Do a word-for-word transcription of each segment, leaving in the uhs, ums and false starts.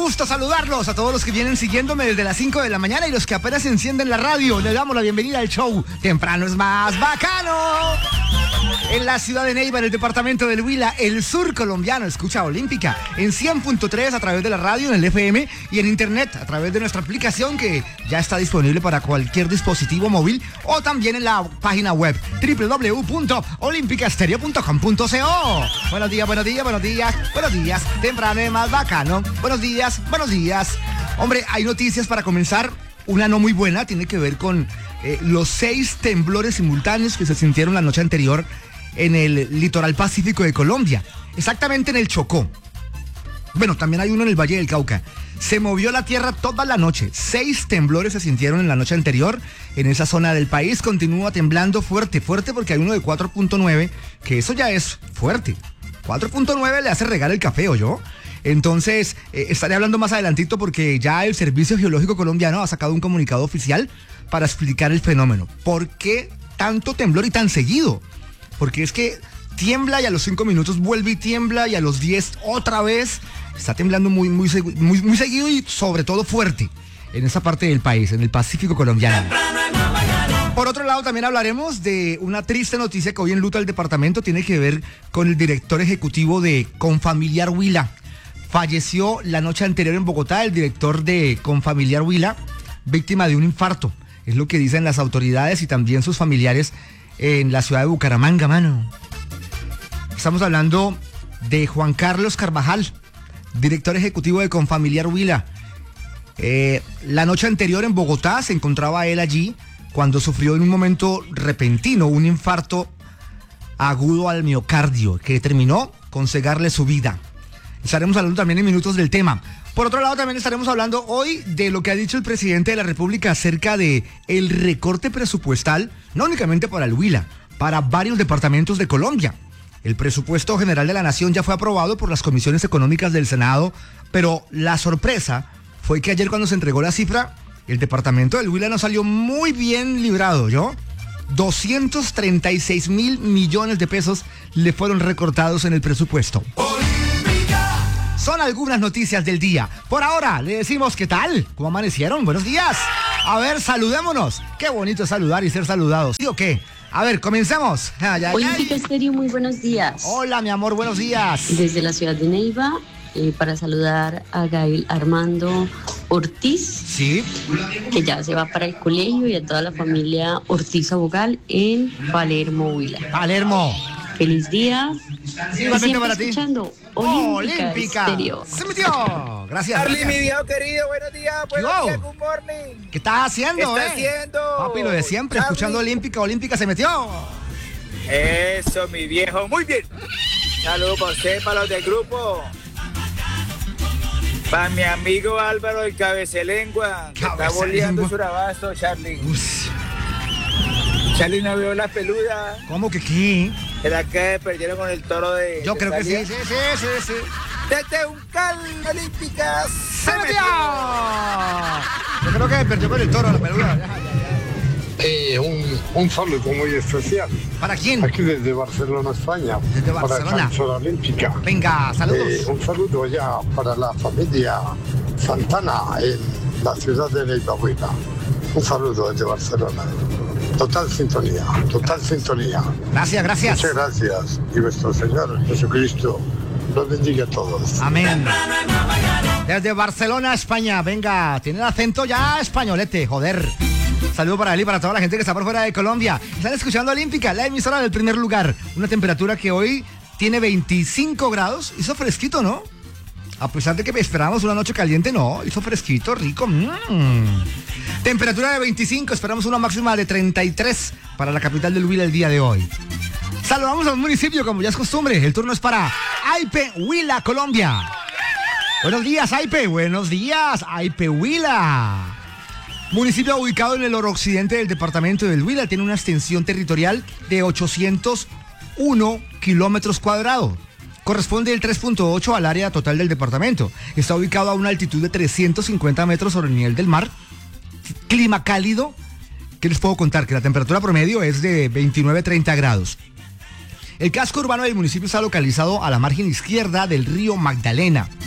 gusto saludarlos a todos los que vienen siguiéndome desde las cinco de la mañana y los que apenas encienden la radio. Les damos la bienvenida al show Temprano es Más Bacano. En la ciudad de Neiva, en el departamento del Huila, el sur colombiano, escucha Olímpica en cien punto tres a través de la radio, en el F M y en internet a través de nuestra aplicación que ya está disponible para cualquier dispositivo móvil o también en la página web doble u doble u doble u punto olímpica estéreo punto com punto co. Buenos días, buenos días, buenos días, buenos días, temprano es más bacano. Buenos días, buenos días. Hombre, hay noticias para comenzar. Una no muy buena, tiene que ver con eh, los seis temblores simultáneos que se sintieron la noche anterior en el litoral pacífico de Colombia, exactamente en el Chocó. Bueno, también hay uno en el Valle del Cauca. Se movió la tierra toda la noche. Seis temblores se sintieron en la noche anterior en esa zona del país. Continúa temblando fuerte, fuerte porque hay uno de cuatro punto nueve, que eso ya es fuerte. cuatro punto nueve le hace regar el café, ¿o yo? Entonces, eh, estaré hablando más adelantito porque ya el Servicio Geológico Colombiano ha sacado un comunicado oficial para explicar el fenómeno. ¿Por qué tanto temblor y tan seguido? Porque es que tiembla y a los cinco minutos vuelve y tiembla y a los diez otra vez. Está temblando muy, muy, muy, muy seguido y sobre todo fuerte en esa parte del país, en el Pacífico colombiano. Por otro lado, también hablaremos de una triste noticia que hoy enluta el departamento. Tiene que ver con el director ejecutivo de Confamiliar Huila. Falleció la noche anterior en Bogotá el director de Confamiliar Huila, víctima de un infarto. Es lo que dicen las autoridades y también sus familiares en la ciudad de Bucaramanga, mano. Estamos hablando de Juan Carlos Carvajal, director ejecutivo de Confamiliar Huila. Eh, la noche anterior en Bogotá se encontraba él allí cuando sufrió en un momento repentino un infarto agudo al miocardio que terminó con cegarle su vida. Estaremos hablando también en minutos del tema. Por otro lado, también estaremos hablando hoy de lo que ha dicho el presidente de la República acerca de el recorte presupuestal, no únicamente para el Huila, para varios departamentos de Colombia. El presupuesto general de la Nación ya fue aprobado por las comisiones económicas del Senado, pero la sorpresa fue que ayer cuando se entregó la cifra, el departamento del Huila no salió muy bien librado, ¿yo? doscientos treinta y seis mil millones de pesos le fueron recortados en el presupuesto. Son algunas noticias del día. Por ahora, le decimos ¿qué tal? ¿Cómo amanecieron? Buenos días. A ver, saludémonos. Qué bonito es saludar y ser saludados. ¿Sí o qué? A ver, comencemos. Ay, ay, Olímpica Estéreo, muy buenos días. Hola, mi amor, buenos días. Desde la ciudad de Neiva, eh, para saludar a Gael Armando Ortiz. Sí. Que ya se va para el colegio, y a toda la familia Ortiz Abogal en Palermo, Huila. Palermo. Feliz día. Sí, igualmente para ti. Escuchando Olímpica, Olímpica Estéreo. Se metió. Gracias. Charlie, gracias. mi viejo querido, buenos días, buenos Yo. días, good morning. ¿Qué estás haciendo, ¿Qué está eh? haciendo? Papi, lo de siempre, Charlie. escuchando Olímpica, Olímpica se metió. Eso, mi viejo, muy bien. Saludos para usted, para los del grupo. Para mi amigo Álvaro el Cabecelengua, que está Cabecelengua. boleando su rabazo, Charlie. Uf, Charlie no vio la peluda. ¿cómo que qué? ¿Será que perdieron con el toro de Yo de creo que sí, Italia? sí, sí, sí, sí. Desde un cal Olímpica ¡Se metió! Yo creo que perdió con el toro la peluda. Ya, ya, ya. Eh, un, un saludo muy especial. ¿Para quién? Aquí desde Barcelona, España. Desde Para Barcelona. Emisora Olímpica. Venga, saludos. Eh, un saludo ya para la familia Santana en la ciudad de Neiva, Huila. Un saludo desde Barcelona. Total sintonía, total sintonía. Gracias, gracias. Muchas gracias. Y nuestro Señor Jesucristo los bendiga a todos. Amén. Desde Barcelona, España. Venga, tiene el acento ya españolete, joder. Saludo para él y para toda la gente que está por fuera de Colombia. Están escuchando Olímpica, la emisora del primer lugar. Una temperatura que hoy tiene veinticinco grados. Hizo fresquito, ¿no? A pesar de que esperábamos una noche caliente, no. Hizo fresquito, rico. Mm. Temperatura de veinticinco, esperamos una máxima de treinta y tres para la capital del Huila el día de hoy. Saludamos a un municipio, como ya es costumbre. El turno es para Aipe, Huila, Colombia. Buenos días, Aipe. Buenos días, Aipe, Huila. Municipio ubicado en el noroccidente del departamento del Huila, tiene una extensión territorial de ochocientos uno kilómetros cuadrados. Corresponde el tres punto ocho al área total del departamento. Está ubicado a una altitud de trescientos cincuenta metros sobre el nivel del mar. Clima cálido. ¿Qué les puedo contar? Que la temperatura promedio es de veintinueve a treinta grados. El casco urbano del municipio está localizado a la margen izquierda del río Magdalena.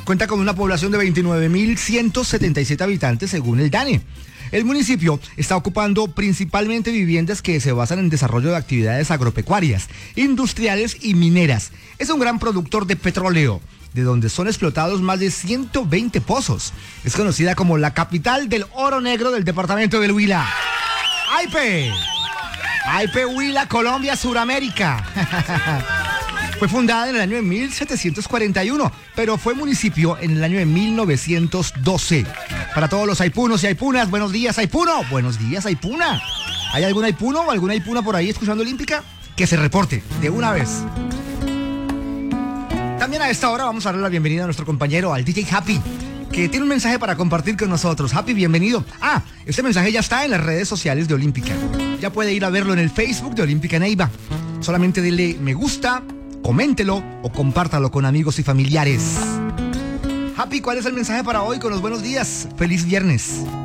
Cuenta con una población de veintinueve mil ciento setenta y siete habitantes según el DANE. El municipio está ocupando principalmente viviendas que se basan en desarrollo de actividades agropecuarias, industriales y mineras. Es un gran productor de petróleo, de donde son explotados más de ciento veinte pozos. Es conocida como la capital del oro negro del departamento del Huila. ¡Aipe! ¡Aipe Huila, Colombia, Suramérica! Fue fundada en el año de mil setecientos cuarenta y uno, pero fue municipio en el año de mil novecientos doce. Para todos los aipunos y aipunas, buenos días, aipuno. Buenos días, aipuna. ¿Hay algún aipuno o alguna aipuna por ahí escuchando Olímpica? Que se reporte de una vez. También a esta hora vamos a darle la bienvenida a nuestro compañero, al D J Happy, que tiene un mensaje para compartir con nosotros. Happy, bienvenido. Ah, este mensaje ya está en las redes sociales de Olímpica. Ya puede ir a verlo en el Facebook de Olímpica Neiva. Solamente dele me gusta, coméntelo o compártalo con amigos y familiares. Happy, ¿cuál es el mensaje para hoy con los buenos días? Feliz viernes.